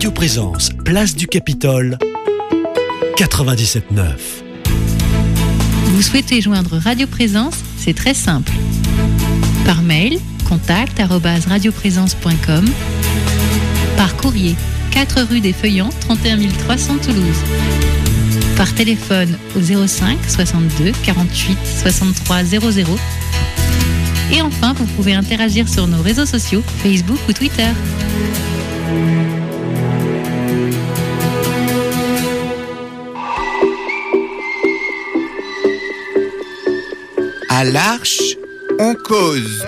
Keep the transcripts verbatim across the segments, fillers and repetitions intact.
Radio Présence, place du Capitole, quatre-vingt-dix-sept neuf. Vous souhaitez joindre Radio Présence ? C'est très simple. Par mail, contact arobase radioprésence point com. Par courrier, quatre rue des Feuillants, trente et un mille trois cents Toulouse. Par téléphone au zéro cinq soixante-deux quarante-huit soixante-trois zéro zéro. Et enfin, vous pouvez interagir sur nos réseaux sociaux, Facebook ou Twitter. À l'Arche, on cause.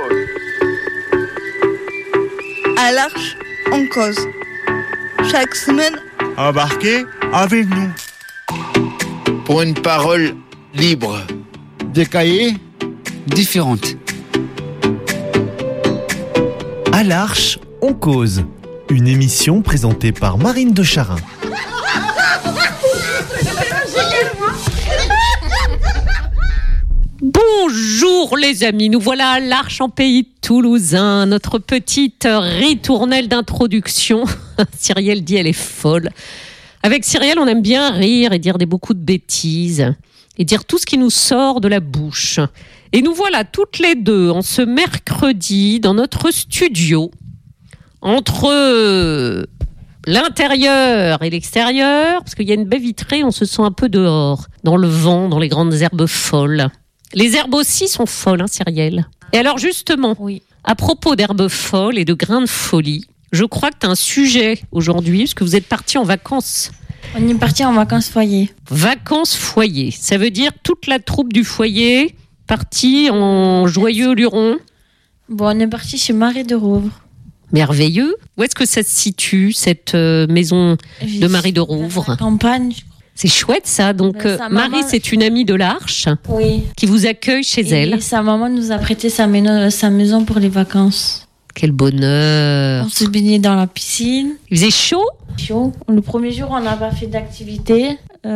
À l'Arche, on cause. Chaque semaine, Embarquez avec nous. Pour une parole libre. Des cahiers différentes. À l'Arche, on cause. Une émission présentée par Marine de Charin. Bonjour les amis, nous voilà à l'Arche en pays toulousain, notre petite ritournelle d'introduction. Cyrielle dit elle est folle. Avec Cyrielle, on aime bien rire et dire des beaucoup de bêtises et dire tout ce qui nous sort de la bouche. Et nous voilà toutes les deux en ce mercredi dans notre studio, entre l'intérieur et l'extérieur, parce qu'il y a une baie vitrée, on se sent un peu dehors, dans le vent, dans les grandes herbes folles. Les herbes aussi sont folles, hein, Cyrielle. Et alors justement, oui. À propos d'herbes folles et de grains de folie, je crois que tu as un sujet aujourd'hui, parce que vous êtes partis en vacances. On est partis en vacances foyer. Vacances foyer, ça veut dire toute la troupe du foyer partie en joyeux luron. Bon, on est partis chez Marie de Rouvre. Merveilleux. Où est-ce que ça se situe, cette euh, maison de Marie de Rouvre ? La campagne. C'est chouette ça. Donc euh, Marie, maman... c'est une amie de l'Arche, oui, qui vous accueille chez et elle. Et sa maman nous a prêté sa maison, sa maison pour les vacances. Quel bonheur. On se baignait dans la piscine. Il faisait chaud ? Chaud. Le premier jour, on n'a pas fait d'activité.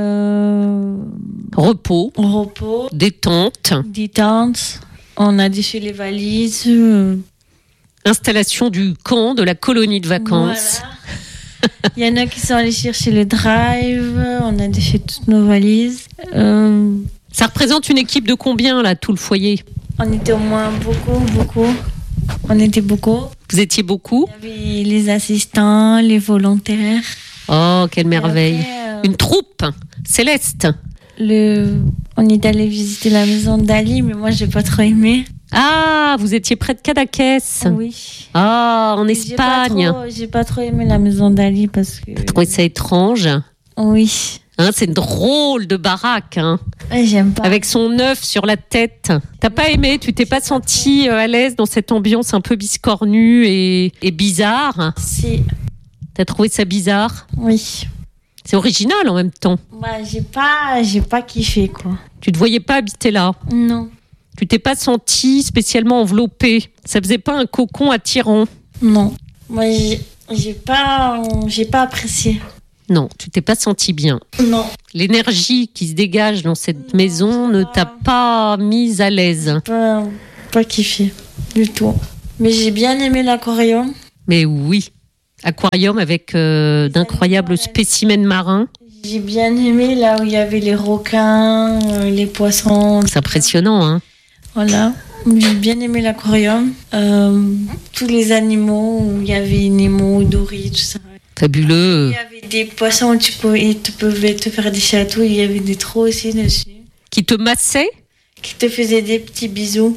Euh... Repos. Repos. Détente. Détente. On a défait les valises. Euh... Installation du camp, de la colonie de vacances. Voilà. Il y en a qui sont allés chercher le drive. On a défait toutes nos valises. Euh... Ça représente une équipe de combien, là, tout le foyer ? On était au moins beaucoup, beaucoup. On était beaucoup. Vous étiez beaucoup ? Il y avait les assistants, les volontaires. Oh, quelle merveille. Après, euh... Une troupe céleste. Le... On est allé visiter la maison d'Ali, mais moi, j'ai pas trop aimé. Ah, vous étiez près de Cadaqués. Oui. Ah, en Espagne. J'ai pas trop, j'ai pas trop aimé la maison d'Ali parce que... T'as trouvé ça étrange ? Oui. Hein, c'est une drôle de baraque. Hein. Ouais, j'aime pas. Avec son œuf sur la tête. T'as pas aimé ? Tu t'es pas senti à l'aise dans cette ambiance un peu biscornue et, et bizarre ? Si. T'as trouvé ça bizarre ? Oui. C'est original en même temps. Bah, j'ai pas, j'ai pas kiffé, quoi. Tu te voyais pas habiter là ? Non. Tu t'es pas senti spécialement enveloppé ? Ça faisait pas un cocon attirant ? Non. Moi, j'ai, j'ai pas, j'ai pas apprécié. Non, tu t'es pas senti bien. Non. L'énergie qui se dégage dans cette non, maison ne t'a pas mise à l'aise. Pas, pas kiffé du tout. Mais j'ai bien aimé l'aquarium. Mais oui, aquarium avec euh, d'incroyables spécimens marins. J'ai bien aimé là où il y avait les requins, euh, les poissons. C'est impressionnant, hein. Voilà. J'ai bien aimé l'aquarium. Euh, tous les animaux, où il y avait Nemo, Dory, tout ça. Fabuleux. Il y avait des poissons où tu pouvais, tu pouvais te faire des chatouilles. Il y avait des trous aussi dessus. Qui te massaient ? Qui te faisaient des petits bisous.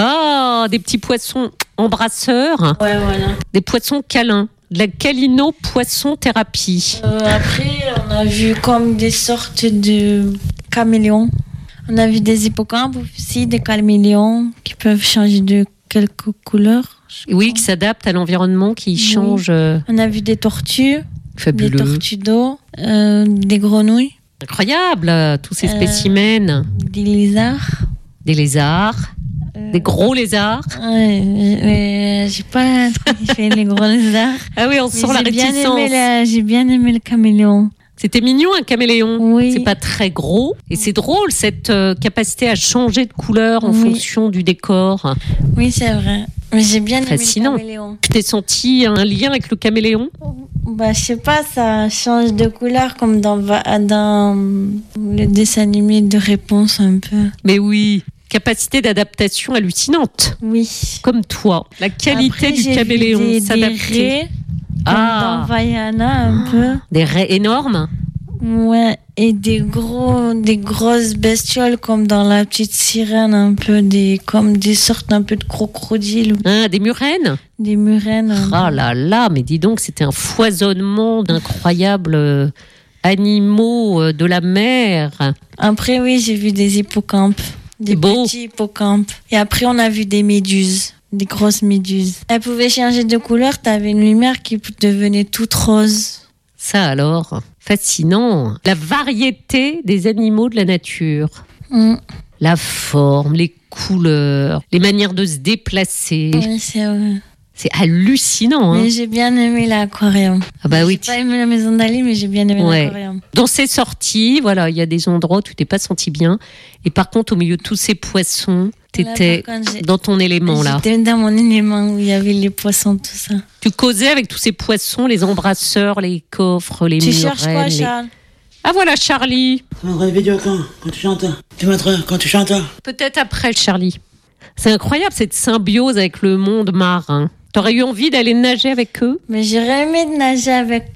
Ah, des petits poissons embrasseurs. Ouais, voilà. Des poissons câlins. De la câlino-poisson-thérapie. Euh, après, on a vu comme des sortes de caméléons. On a vu des hippocampes aussi, des caméléons qui peuvent changer de quelques couleurs. Oui, qui s'adaptent à l'environnement, qui oui. changent. Euh... On a vu des tortues. Fabuleux. Des tortues d'eau, euh, des grenouilles. Incroyable, tous ces spécimens. Euh, des lézards. Des lézards. Euh... Des gros lézards. Ouais, mais j'ai pas trop kiffé les gros lézards. Ah oui, on sent mais la j'ai réticence. Bien aimé la, j'ai bien aimé le caméléon. C'était mignon, un caméléon. Oui. C'est pas très gros. Et c'est drôle, cette euh, capacité à changer de couleur en oui. fonction du décor. Oui, c'est vrai. Mais j'ai bien Fascinant. aimé le caméléon. Tu t'es senti un lien avec le caméléon ? Bah, je sais pas, ça change de couleur comme dans, dans le dessin animé de Réponse un peu. Mais oui, capacité d'adaptation hallucinante. Oui. Comme toi. La qualité Après, du j'ai caméléon, vu des, s'adapter. Des raies, Ah. comme dans Vaiana un peu. Des raies énormes. Ouais, et des gros, des grosses bestioles comme dans La Petite Sirène, un peu des, comme des sortes un peu de crocodiles, Hein, des murènes. des murènes. un Ah peu. là là, mais dis donc, c'était un foisonnement d'incroyables euh, animaux euh, de la mer. Après, oui, j'ai vu des hippocampes, des C'est beau. petits hippocampes. Et après, on a vu des méduses, des grosses méduses. Elles pouvaient changer de couleur, t'avais une lumière qui devenait toute rose. Ça alors, fascinant. La variété des animaux de la nature. Mm. La forme, les couleurs, les manières de se déplacer. Oui, c'est vrai. C'est hallucinant. Hein. Mais j'ai bien aimé l'aquarium. Ah bah oui. J'ai pas aimé la maison d'Ali, mais j'ai bien aimé Ouais. l'aquarium. Dans ces sorties, voilà, il y a des endroits où tu t'es pas senti bien. Et par contre, au milieu de tous ces poissons, t'étais Là, par contre, j'ai- dans ton élément là. J'étais dans mon élément où il y avait les poissons, tout ça. Tu causais avec tous ces poissons, les embrasseurs, les coffres, les Tu murènes. cherches quoi, les- Charles? Ah voilà, Charlie. Tu m'envoies une vidéo quand Quand tu chantes Tu montres quand tu chantes Peut-être après, Charlie. C'est incroyable cette symbiose avec le monde marin. T'aurais eu envie d'aller nager avec eux? Mais j'aurais aimé de nager avec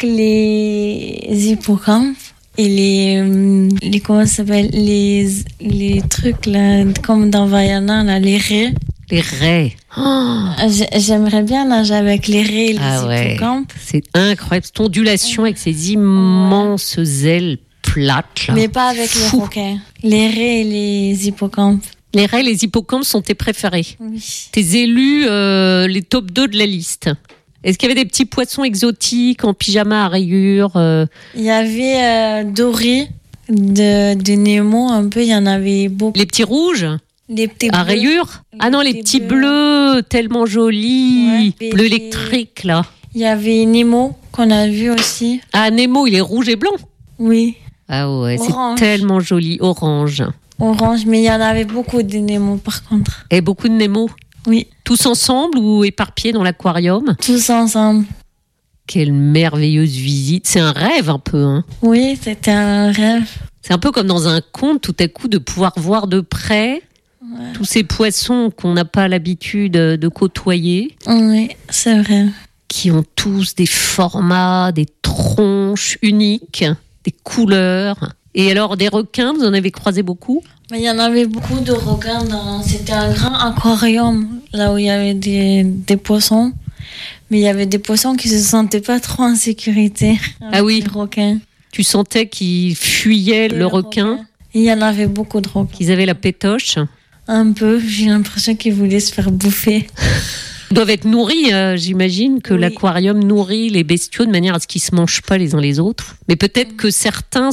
les hippocampes et les, euh, les comment ça s'appelle, les, les trucs là, comme dans Vaiana, là, les raies. Les raies. Oh, J'ai- J'aimerais bien nager avec les raies et les Ah ouais. hippocampes. c'est incroyable. Cette ondulation avec ces immenses ailes plates. Là. Mais pas avec les Fou. requins. Les raies et les hippocampes. Les raies, les hippocampes sont tes préférés. Oui. Tes élus, euh, les top deux de la liste. Est-ce qu'il y avait des petits poissons exotiques en pyjama à rayures euh, Il y avait euh, Dory de, de Nemo, un peu, il y en avait beaucoup. Les petits rouges Les petits à bleus. rayures? Ah non, les petits petits bleus, tellement jolis. Ouais, Bleu et- électrique, là. Il y avait Nemo qu'on a vu aussi. Ah, Nemo, il est rouge et blanc. Oui, Ah ouais, Orange. c'est tellement joli. Orange. orange, mais il y en avait beaucoup de Nemo par contre. Et beaucoup de Nemo. Oui, Tous ensemble ou éparpillés dans l'aquarium? tous ensemble. Quelle merveilleuse visite. C'est un rêve un peu. Hein. Oui, c'était un rêve. C'est un peu comme dans un conte, tout à coup, de pouvoir voir de près Ouais. tous ces poissons qu'on n'a pas l'habitude de côtoyer, Oui, c'est vrai. qui ont tous des formats, des tronches uniques, des couleurs. Et alors, des requins, vous en avez croisé beaucoup? Mais il y en avait beaucoup de requins. Dans... C'était un grand aquarium, là où il y avait des, des poissons. Mais il y avait des poissons qui se sentaient pas trop en sécurité. Ah oui. Les requins. Tu sentais qu'ils fuyaient le Les requin, Il y en avait beaucoup de requins. qu'ils avaient la pétoche. Un peu, j'ai l'impression qu'ils voulaient se faire bouffer. Ils doivent être nourris, euh, j'imagine que Oui. l'aquarium nourrit les bestiaux de manière à ce qu'ils se mangent pas les uns les autres. Mais peut-être que certains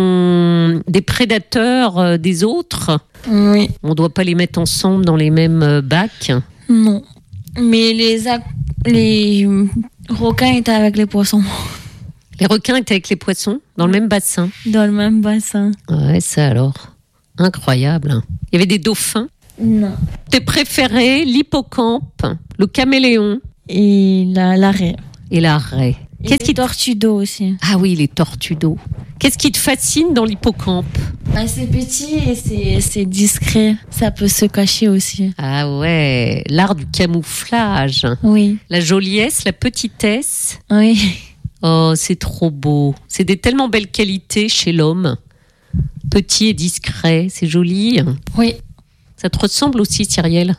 sont des prédateurs euh, des autres. Oui, On doit pas les mettre ensemble dans les mêmes euh, bacs. non. Mais les, ac- les requins étaient avec les poissons, Les requins étaient avec les poissons dans le même bassin. dans le même bassin. Ouais, ça alors. Incroyable. Il y avait des dauphins. Non. Tes préférés, l'hippocampe, le caméléon Et la, la raie. et la raie. Et Qu'est-ce les qui te... tortues d'eau aussi. Ah oui, les tortues d'eau. Qu'est-ce qui te fascine dans l'hippocampe? Bah, c'est petit et c'est, c'est discret. Ça peut se cacher aussi. Ah ouais, l'art du camouflage. Oui, La joliesse, la petitesse. oui. Oh, c'est trop beau. C'est des tellement belles qualités chez l'homme. Petit et discret, c'est joli. Oui. Ça te ressemble aussi, Cyrielle?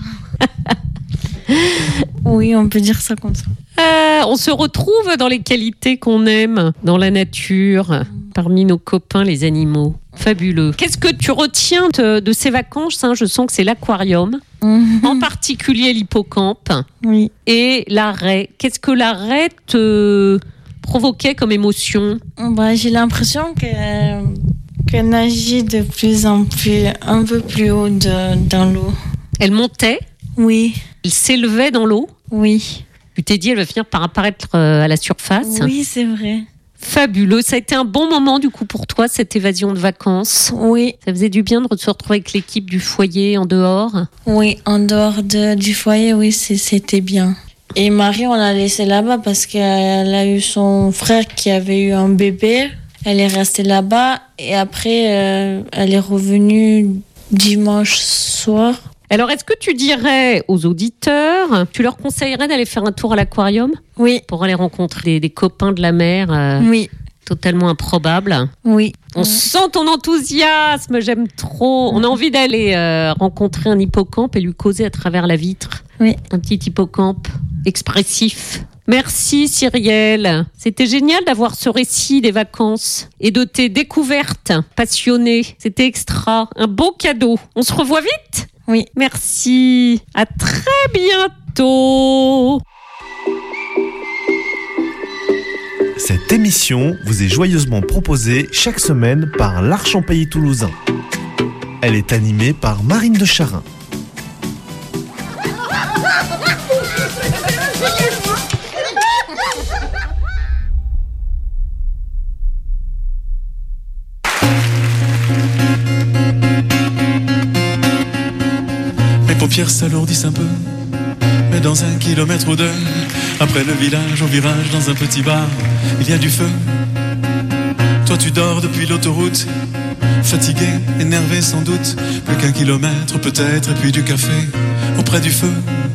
Oui, on peut dire ça comme ça. Euh, on se retrouve dans les qualités qu'on aime dans la nature, parmi nos copains les animaux. Fabuleux. Qu'est-ce que tu retiens de, de ces vacances, hein? Je sens que c'est l'aquarium, en particulier l'hippocampe Oui. et la raie. Qu'est-ce que la raie te provoquait comme émotion? Bah, j'ai l'impression que, que nager de plus en plus, un peu plus haut de, dans l'eau. Elle montait, Oui, elle s'élevait dans l'eau. oui. Tu t'es dit, elle va finir par apparaître euh, à la surface. Oui, c'est vrai. Fabuleux. Ça a été un bon moment du coup pour toi, cette évasion de vacances. Oui, Ça faisait du bien de se retrouver avec l'équipe du foyer en dehors. oui. En dehors de, du foyer, oui, c'est- c'était bien. Et Marie, on l'a laissée là-bas parce qu'elle a eu son frère qui avait eu un bébé. Elle est restée là-bas et après, euh, elle est revenue dimanche soir. Alors, est-ce que tu dirais aux auditeurs, tu leur conseillerais d'aller faire un tour à l'aquarium ? Oui. Pour aller rencontrer des, des copains de la mer euh, Oui. Totalement improbables. Oui. On sent ton enthousiasme, j'aime trop. On a envie d'aller euh, rencontrer un hippocampe et lui causer à travers la vitre. Oui. Un petit hippocampe expressif. Merci Cyrielle. C'était génial d'avoir ce récit des vacances et de tes découvertes passionnées. C'était extra. Un beau cadeau. On se revoit vite ? Oui. Merci. À très bientôt. Cette émission vous est joyeusement proposée chaque semaine par l'Arche en Pays Toulousain. Elle est animée par Marine de Charin. Mes paupières s'alourdissent un peu, mais dans un kilomètre ou deux, après le village, au virage, dans un petit bar, il y a du feu. Toi tu dors depuis l'autoroute, fatigué, énervé sans doute, plus qu'un kilomètre peut-être, et puis du café auprès du feu.